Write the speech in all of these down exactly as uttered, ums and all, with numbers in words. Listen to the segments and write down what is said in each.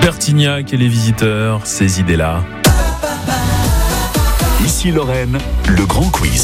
Bertignac et les visiteurs, ces idées-là. Ici Lorraine, le grand quiz.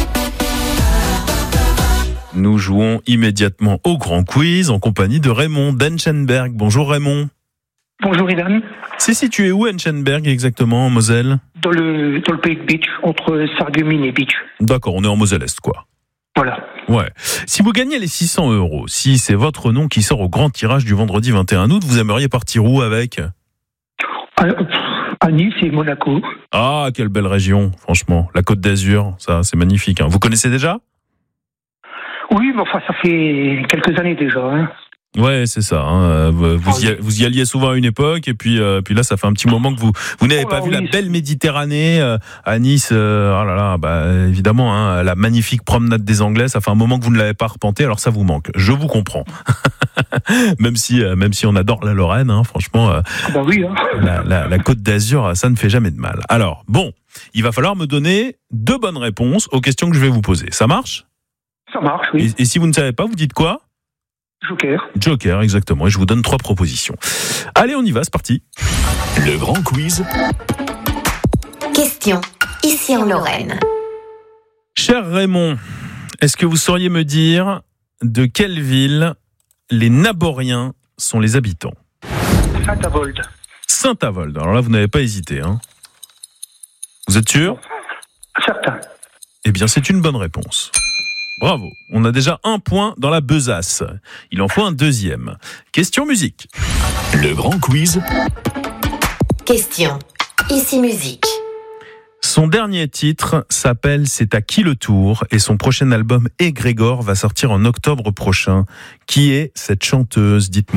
Nous jouons immédiatement au grand quiz en compagnie de Raymond d'Enchenberg. Bonjour Raymond. Bonjour Ivan. C'est situé où Enchenberg exactement en Moselle ? Dans le, dans le pays de Bitch, entre Sarreguemines et Bitch. D'accord, on est en Moselle-Est quoi. Voilà. Ouais. Si vous gagnez les six cents euros, si c'est votre nom qui sort au grand tirage du vendredi vingt et un août, vous aimeriez partir où avec ? À, à Nice et Monaco. Ah, quelle belle région, franchement. La Côte d'Azur, ça c'est magnifique. Hein. Vous connaissez déjà ? Oui, mais enfin, ça fait quelques années déjà. Hein. Ouais, c'est ça. Hein. Vous, vous, y, vous y alliez souvent à une époque, et puis, euh, puis là, ça fait un petit moment que vous, vous n'avez oh là, pas vu oui, la belle Méditerranée euh, à Nice. Euh, oh là là, bah évidemment, hein, la magnifique promenade des Anglais. Ça fait un moment que vous ne l'avez pas arpenté, alors ça vous manque. Je vous comprends. même si, euh, même si on adore la Lorraine, hein, franchement, euh, bah oui, hein. la, la, la Côte d'Azur, ça ne fait jamais de mal. Alors, bon, il va falloir me donner deux bonnes réponses aux questions que je vais vous poser. Ça marche ? Ça marche, oui. Et, et si vous ne savez pas, vous dites quoi ? Joker. Joker, exactement. Et je vous donne trois propositions. Allez, on y va, c'est parti. Le grand quiz. Question. Ici en Lorraine. Cher Raymond, est-ce que vous sauriez me dire de quelle ville les Naboriens sont les habitants ? Saint-Avold. Saint-Avold. Alors là, vous n'avez pas hésité, hein ? Vous êtes sûr ? Certain. Eh bien, c'est une bonne réponse. Bravo, on a déjà un point dans la besace. Il en faut un deuxième. Question musique. Le grand quiz. Question. Ici musique. Son dernier titre s'appelle C'est à qui le tour et son prochain album Égrégore va sortir en octobre prochain. Qui est cette chanteuse, dites-moi ?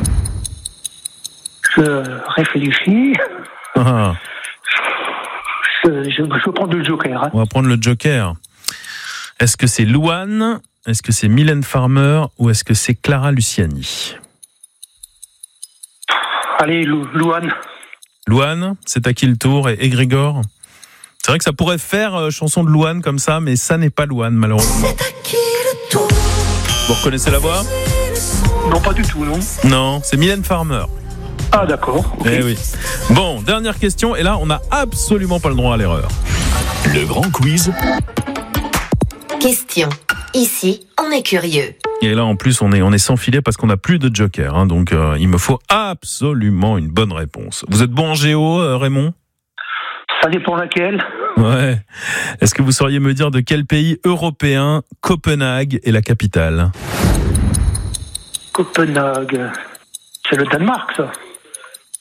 Je réfléchis. Ah. Je, je, je vais prendre le Joker. Hein. On va prendre le Joker. Est-ce que c'est Louane ? Est-ce que c'est Mylène Farmer ? Ou est-ce que c'est Clara Luciani ? Allez, Lou- Louane. Louane, c'est à qui le tour ? Et Égrégore ? C'est vrai que ça pourrait faire euh, chanson de Louane comme ça, mais ça n'est pas Louane, malheureusement. C'est à qui le tour ? Vous reconnaissez la voix ? Non, pas du tout, non. Non, c'est Mylène Farmer. Ah, d'accord. Okay. Eh oui. Bon, dernière question, et là, on n'a absolument pas le droit à l'erreur. Le grand quiz. Question. Ici, on est curieux. Et là, en plus, on est, on est sans filet parce qu'on n'a plus de joker. Hein, donc, euh, il me faut absolument une bonne réponse. Vous êtes bon en géo, euh, Raymond ? Ça dépend laquelle. Ouais. Est-ce que vous sauriez me dire de quel pays européen Copenhague est la capitale ? Copenhague. C'est le Danemark, ça. Danemark ?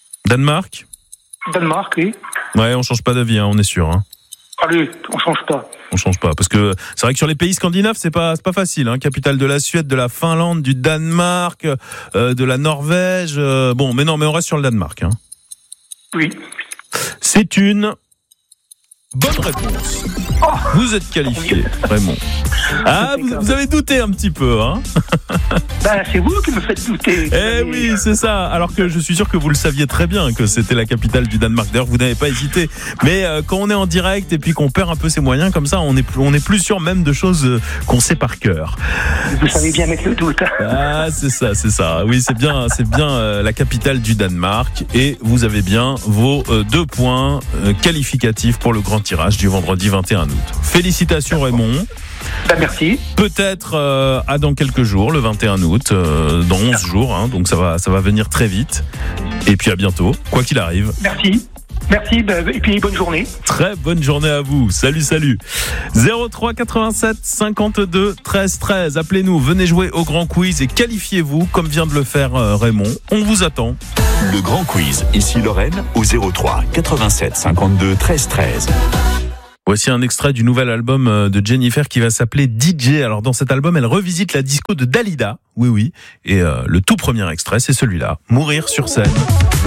Danemark, oui. Ouais, on change pas d'avis, hein, on est sûr. Hein. Allez, on change pas. On change pas, parce que c'est vrai que sur les pays scandinaves, c'est pas, c'est pas facile. Hein. Capitale de la Suède, de la Finlande, du Danemark, euh, de la Norvège. Euh, bon, mais non, mais on reste sur le Danemark. Hein. Oui. C'est une bonne réponse. Oh, vous êtes qualifié, Raymond. Ah, vous, vous avez douté un petit peu, hein ? Ben, c'est vous qui me faites douter. Eh oui, c'est ça. Alors que je suis sûr que vous le saviez très bien que c'était la capitale du Danemark. D'ailleurs, vous n'avez pas hésité. Mais euh, quand on est en direct et puis qu'on perd un peu ses moyens comme ça, on est plus, on est plus sûr même de choses euh, qu'on sait par cœur. Vous savez bien mettre le doute. Ah, c'est ça, c'est ça. Oui, c'est bien, c'est bien euh, la capitale du Danemark. Et vous avez bien vos euh, deux points euh, qualificatifs pour le grand tirage du vendredi vingt et un août. Félicitations, Raymond. Ben, merci. Peut-être euh, à dans quelques jours, le vingt et un août, euh, dans onze jours, hein, donc ça va, ça va venir très vite. Et puis à bientôt, quoi qu'il arrive. Merci. Merci, ben, et puis bonne journée. Très bonne journée à vous. Salut, salut. zéro trois quatre-vingt-sept cinquante-deux treize treize. Appelez-nous, venez jouer au grand quiz et qualifiez-vous comme vient de le faire euh, Raymond. On vous attend. Le grand quiz, ici Lorraine, au zéro trois quatre-vingt-sept cinquante-deux treize treize. Voici un extrait du nouvel album de Jennifer qui va s'appeler D J. Alors dans cet album, elle revisite la disco de Dalida. Oui, oui. Et euh, le tout premier extrait, c'est celui-là, Mourir sur scène.